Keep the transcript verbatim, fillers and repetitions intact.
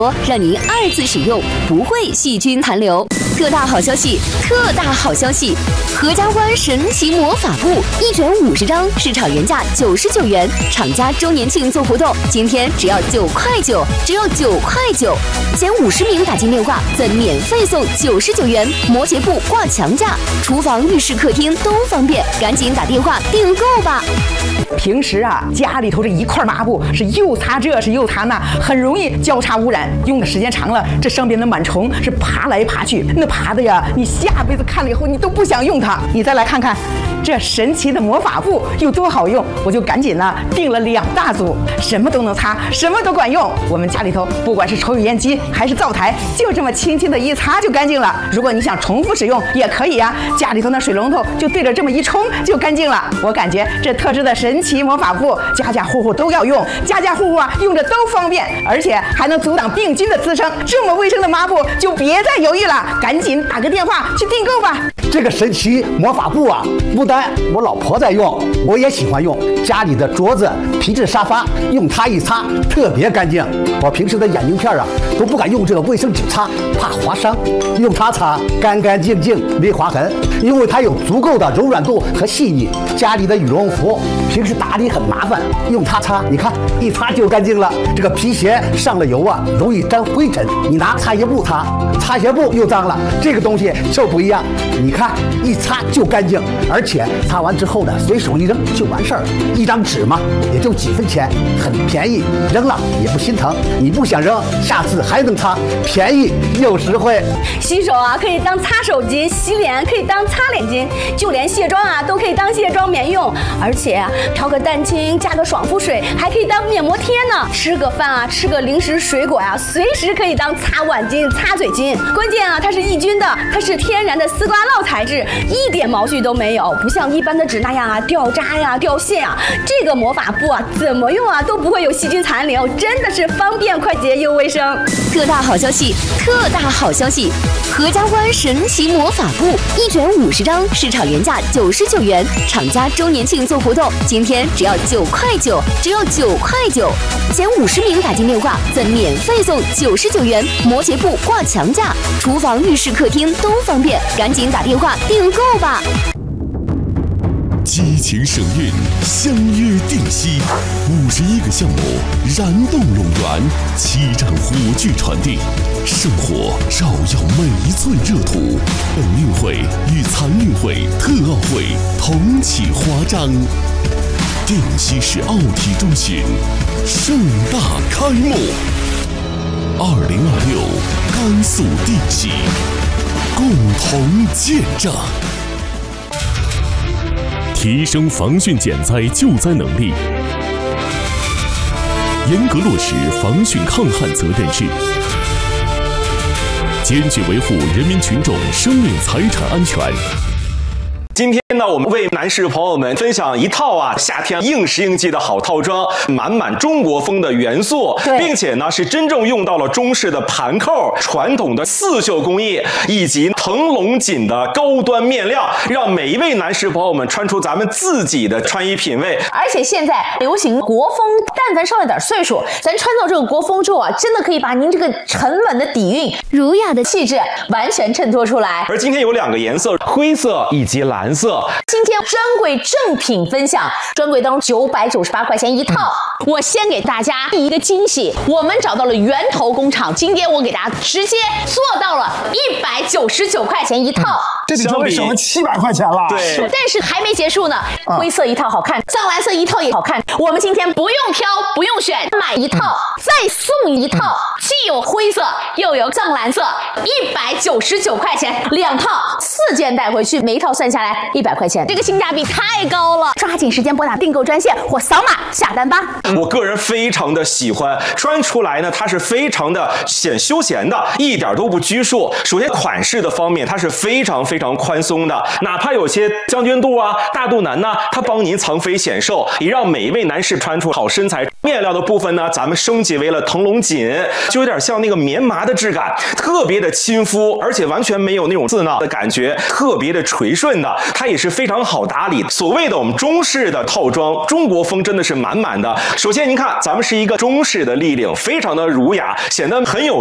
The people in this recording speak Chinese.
让您二次使用不会细菌残留。特大好消息，特大好消息！合家欢神奇魔法布一卷五十张，市场原价九十九元，厂家周年庆做活动，今天只要九块九，只要九块九，前五十名打进电话赠免费送九十九元摩羯布挂墙架，厨房、浴室、客厅都方便，赶紧打电话订购吧。 平时啊，家里头这一块抹布是又擦这是又擦那，很容易交叉污染。用的时间长了，这上边的螨虫是爬来爬去，那爬的呀，你下辈子看了以后你都不想用它。你再来看看这神奇的魔法布有多好用，我就赶紧呢订了两大组，什么都能擦，什么都管用。我们家里头不管是抽油烟机还是灶台，就这么轻轻的一擦就干净了。如果你想重复使用也可以呀，家里头那水龙头就对着这么一冲就干净了。我感觉这特制的神奇魔法布，家家户户都要用，家家户户啊用着都方便，而且还能阻挡病菌的滋生。这么卫生的抹布就别再犹豫了，赶紧打个电话去订购吧。 这个神奇魔法布啊，不但我老婆在用，我也喜欢用。家里的桌子、皮质沙发，用它一擦特别干净。我平时的眼镜片啊都不敢用这个卫生纸擦，怕划伤。用它擦干干净净没划痕，因为它有足够的柔软度和细腻。家里的羽绒服平时打理很麻烦，用它擦，你看一擦就干净了。这个皮鞋上了油啊，容易沾灰尘，你拿擦鞋布擦，擦鞋布又脏了。这个东西就不一样，你看一擦就干净，而且擦完之后呢，随手一扔就完事儿。一张纸嘛，也就几分钱，很便宜，扔了也不心疼。你不想扔，下次还能擦，便宜又实惠。 洗手啊可以当擦手巾，洗脸可以当擦脸巾，就连卸妆啊都可以当卸妆棉用。而且啊，调个蛋清，加个爽肤水，还可以当面膜贴呢。吃个饭啊，吃个零食水果啊，随时可以当擦碗巾、擦嘴巾。关键啊，它是抑菌的，它是天然的丝瓜酪材质，一点毛絮都没有，不像一般的纸那样啊掉渣呀、掉线啊。这个魔法布啊，怎么用啊都不会有细菌残留，真的是方便快捷又卫生。 特大好消息，特大好消息！合家欢神奇魔法布一卷五十张，市场原价九十九元，厂家周年庆做活动，今天只要九块九，只要九块九，前五十名打进电话赠免费送九十九元摩羯布挂墙架，厨房、浴室、客厅都方便，赶紧打电话订购吧。 激情盛韵，相约定西，五十一个项目燃动龙源，七站火炬传递，圣火照耀每一寸热土。本运会与残运会、特奥会同启华章，定西市奥体中心盛大开幕。二零二六，甘肃定西，共同见证。提升防汛减灾救灾能力，严格落实防汛抗旱责任制，坚决维护人民群众生命财产安全。 今天呢，我们为男士朋友们分享一套啊夏天应时应季的好套装，满满中国风的元素，并且呢是真正用到了中式的盘扣、传统的刺绣工艺以及腾龙锦的高端面料，让每一位男士朋友们穿出咱们自己的穿衣品味。 而且现在流行国风，但凡上了点岁数，咱穿到这个国风之后啊，真的可以把您这个沉稳的底蕴、儒雅的气质完全衬托出来。 而今天有两个颜色，灰色以及蓝色。 今天专柜正品分享，专柜当中九百九十八块钱一套。嗯、我先给大家第一个惊喜，我们找到了源头工厂，今天我给大家直接做到了一百九十九块钱一套。嗯、 这比就省了七百块钱了。 对， 但是还没结束呢。嗯、灰色一套好看，藏蓝色一套也好看。我们今天不用挑，不用选，买一套、嗯、再送一套，嗯、既有灰色又有藏蓝色，一百九十九块钱两套，四件带回去，每一套算下来一百块钱，这个性价比太高了！抓紧时间拨打订购专线或扫码下单吧。 我个人非常的喜欢，穿出来呢，它是非常的显休闲的，一点都不拘束。首先款式的方面，它是非常非常宽松的，哪怕有些将军肚啊、大肚腩呐、啊，它帮您藏肥显瘦，也让每一位男士穿出好身材。 面料的部分呢，咱们升级为了腾龙锦，就有点像那个棉麻的质感，特别的亲肤，而且完全没有那种刺挠的感觉，特别的垂顺的，它也是非常好打理。所谓的我们中式的套装，中国风真的是满满的。首先您看，咱们是一个中式的立领，非常的儒雅，显得很有